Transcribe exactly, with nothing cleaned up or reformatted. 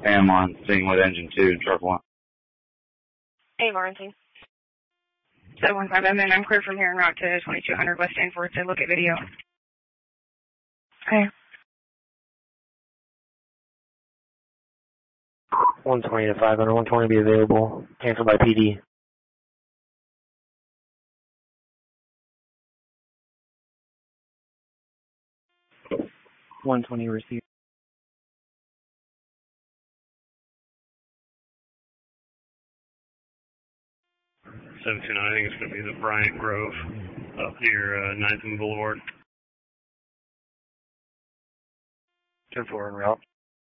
Am on scene with engine two, truck one. Hey, Lawrencing. seven one five, I'm in. I'm clear from here en route to twenty-two hundred West Stanford to look at video. Okay. one twenty to five hundred, one twenty be available. Cancel by P D. one twenty received. seven two nine, I think it's going to be the Bryant Grove up near uh, ninth and Boulevard. ten four en route.